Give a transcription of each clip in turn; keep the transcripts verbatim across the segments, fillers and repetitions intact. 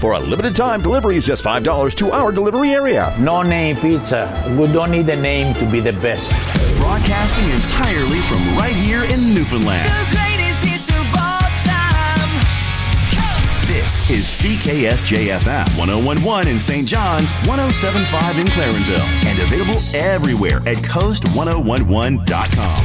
For a limited time, delivery is just five dollars to our delivery area. No name pizza. We don't need a name to be the best. Broadcasting entirely from right here in Newfoundland. The greatest hits of all time. Coast. This is C K S J F M one oh one point one in Saint John's, one oh seven point five in Clarenville, and available everywhere at coast ten eleven dot com.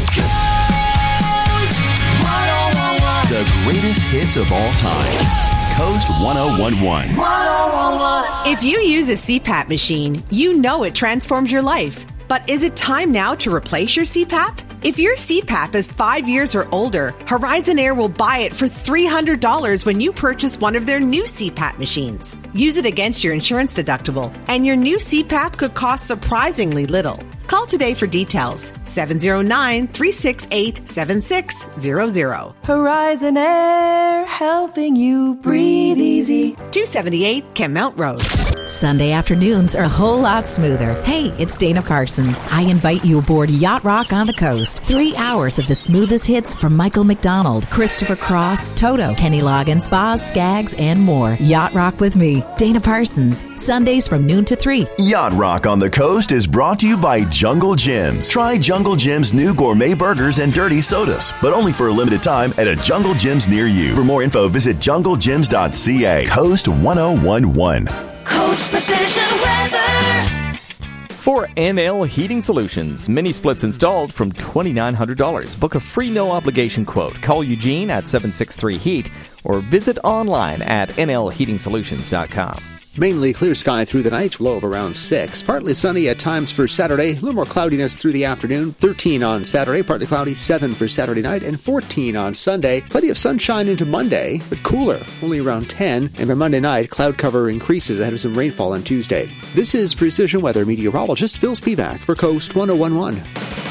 Coast one oh one point one. The greatest hits of all time. Coast ten eleven. If you use a C PAP machine, you know it transforms your life. But is it time now to replace your C PAP? If your C PAP is five years or older, Horizon Air will buy it for three hundred dollars when you purchase one of their new C PAP machines. Use it against your insurance deductible, and your new C PAP could cost surprisingly little. Call today for details. seven oh nine, three six eight, seven six zero zero. Horizon Air, helping you breathe easy. two seventy-eight Kenmount Road. Sunday afternoons are a whole lot smoother. Hey, it's Dana Parsons. I invite you aboard Yacht Rock on the Coast. Three hours of the smoothest hits from Michael McDonald, Christopher Cross, Toto, Kenny Loggins, Boz Skaggs, and more. Yacht Rock with me, Dana Parsons. Sundays from noon to three. Yacht Rock on the Coast is brought to you by Jungle Gyms. Try Jungle Gym's new gourmet burgers and dirty sodas, but only for a limited time at a Jungle Gyms near you. For more info, visit jungle gyms dot c a. Coast ten eleven. Coast Precision Weather. For N L Heating Solutions, mini splits installed from two thousand nine hundred dollars. Book a free no-obligation quote. Call Eugene at seven six three heat or visit online at n l heating solutions dot com. Mainly clear sky through the night, low of around six. Partly sunny at times for Saturday, a little more cloudiness through the afternoon. thirteen on Saturday, partly cloudy, seven for Saturday night, and fourteen on Sunday. Plenty of sunshine into Monday, but cooler, only around ten. And by Monday night, cloud cover increases ahead of some rainfall on Tuesday. This is Precision Weather meteorologist Phil Spivak for Coast ten eleven.